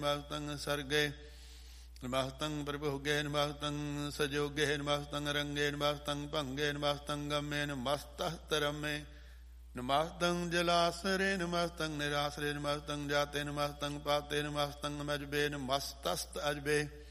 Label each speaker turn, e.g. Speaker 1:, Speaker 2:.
Speaker 1: ਨਮਸਤੰ ਸਰਗੇ ਨਮਸਤੰ ਪ੍ਰਭੁਗੇ ਨਮਸਤੰ ਸਜੋਗੇ ਨਮਸਤੰ ਰੰਗੇ ਨਮਸਤੰ ਭੰਗੇ ਨਮਸਤੰ ਗਮੇ ਨਮਸਤਸਤਰਮੇ ਨਮਸਤੰ ਜਲਾਸਰੇ ਨਮਸਤੰ ਨਿਰਾਸਰੇ ਨਮਸਤੰ ਜਾਤੇ ਨਮਸਤੰ ਪਾਤੇ ਨਮਸਤੰ ਮਜਬੇ ਨਮਸਤਸਤ ਅਜਬੇ